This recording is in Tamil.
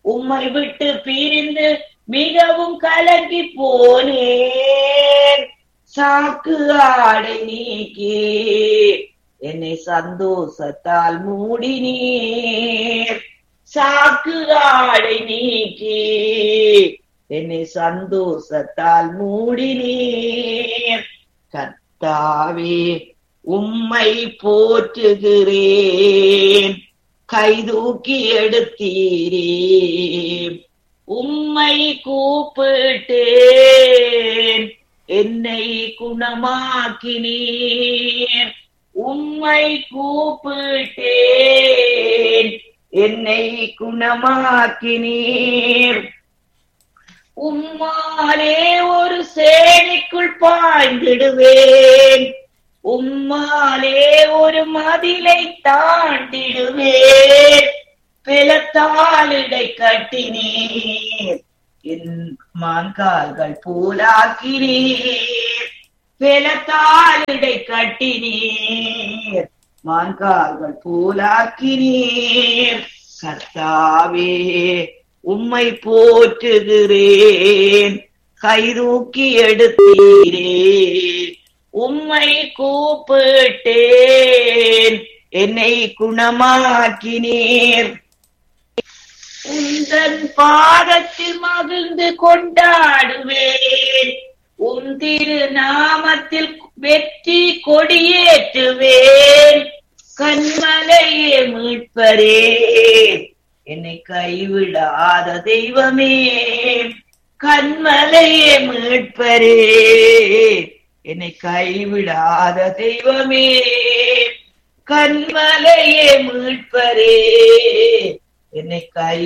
உம்மை விட்டு பிரிந்து மிகவும் கலங்கி போனேன். சாக்கு ஆடை நீக்கி என்னை சந்தோஷத்தால் மூடினீர். சாக்கு ஆடை நீக்கி என்னை சந்தோஷத்தால் மூடினீர். கர்த்தாவே உம்மை போற்றுகிறேன், கைதூக்கி எடுத்தீரே. உம்மை கூப்பிட்டேன், என்னை குணமாக்கினீர். உம்மை கூப்பிட்டேன், என்னை குணமாக்கினீர். உம்மாலே ஒரு சேனைக்குள் பாய்ந்திடுவேன், உம்மாலே ஒரு மதிலை தாண்டிடுவேன். பிளத்தாலிடை கட்டினீர், என் மான்கால்கள் போலாக்கினீர். பிளத்தாலிடை கட்டினீர், மான்கால்கள் போலாக்கினீர். கர்த்தாவே உம்மை போற்றுகிறேன், கைதூக்கி எடுத்தீரே. உம்மை கூப்பிட்டேன், என்னை குணமாக்கினீர். உந்தன் பாதத்தில் மகிழ்ந்து கொண்டாடுவேன், உன் திரு நாமத்தில் வெற்றி கொடியேற்றுவேன். கன்மலையே மீட்பரே, என்னை கைவிடாத தெய்வமே. கன்மலையே மீட்பரே, என்னை கைவிடாத தெய்வமே. கன்மலையே மீட்பரே, என்னை கை